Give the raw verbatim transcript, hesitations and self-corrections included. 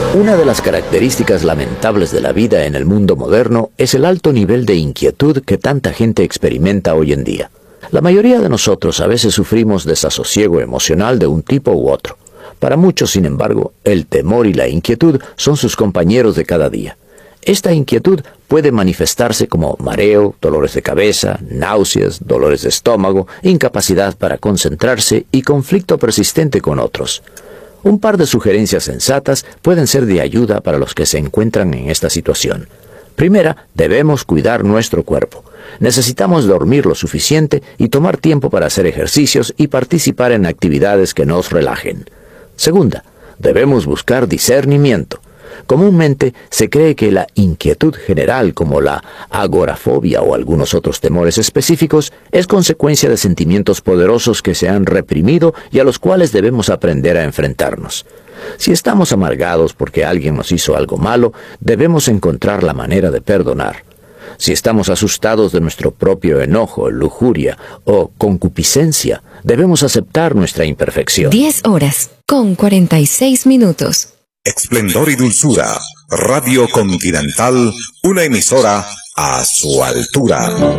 Una de las características lamentables de la vida en el mundo moderno es el alto nivel de inquietud que tanta gente experimenta hoy en día. La mayoría de nosotros a veces sufrimos desasosiego emocional de un tipo u otro. Para muchos, sin embargo, el temor y la inquietud son sus compañeros de cada día. Esta inquietud puede manifestarse como mareo, dolores de cabeza, náuseas, dolores de estómago, incapacidad para concentrarse y conflicto persistente con otros. Un par de sugerencias sensatas pueden ser de ayuda para los que se encuentran en esta situación. Primera, debemos cuidar nuestro cuerpo. Necesitamos dormir lo suficiente y tomar tiempo para hacer ejercicios y participar en actividades que nos relajen. Segunda, debemos buscar discernimiento. Comúnmente se cree que la inquietud general, como la agorafobia o algunos otros temores específicos, es consecuencia de sentimientos poderosos que se han reprimido y a los cuales debemos aprender a enfrentarnos. Si estamos amargados porque alguien nos hizo algo malo, debemos encontrar la manera de perdonar. Si estamos asustados de nuestro propio enojo, lujuria o concupiscencia, debemos aceptar nuestra imperfección. diez horas con cuarenta y seis minutos. Esplendor y dulzura, Radio Continental, una emisora a su altura.